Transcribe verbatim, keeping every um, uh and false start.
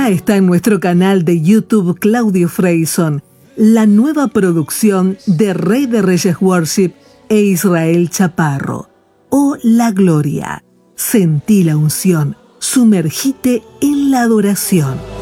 Ya está en nuestro canal de YouTube Claudio Freyson, la nueva producción de Rey de Reyes Worship e Israel Chaparro. Oh, la gloria. Sentí la unción. Sumergite en la adoración.